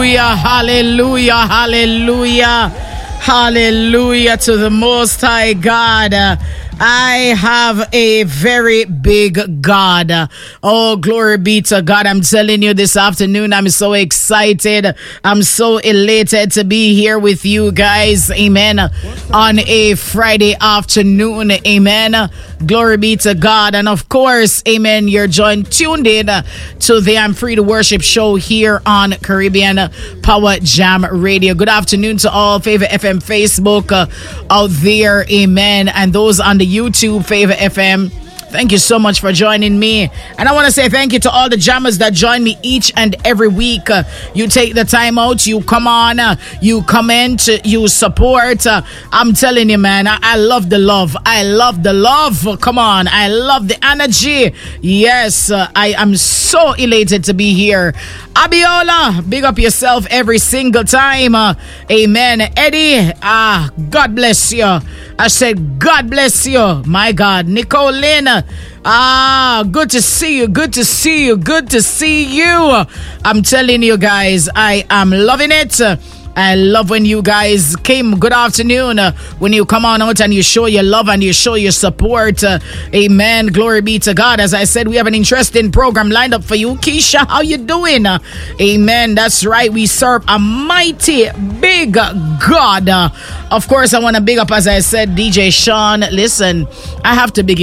Hallelujah, hallelujah, hallelujah, hallelujah to the Most High God. I have a very big God. Oh, glory be to God. I'm telling you this afternoon, I'm so excited. I'm so elated to be here with you guys. Amen. On a Friday afternoon. Amen. Glory be to God. And of course, amen, you're tuned in to the I'm Free to Worship show here on Caribbean Power Jam Radio. Good afternoon to all Favor FM Facebook out there. Amen. And those on the YouTube Favor FM. Thank you so much for joining me. And I want to say thank you to all the jammers that join me each and every week. You take the time out, you come on, you comment, you support. I'm telling you, man, I love the love. I love the love. Come on. I love the energy. Yes, I am so elated to be here. Abiola, big up yourself every single time. Amen. Eddie, God bless you. I said, God bless you. My God. Nicolene, good to see you. Good to see you. Good to see you. I'm telling you guys, I am loving it. I love when you guys came. Good afternoon. When you come on out and you show your love and you show your support. Amen. Glory be to God. As I said, we have an interesting program lined up for you. Keisha, how you doing? Amen. That's right. We serve a mighty big God. Of course, I want to big up, as I said, DJ Sean. Listen, I have to big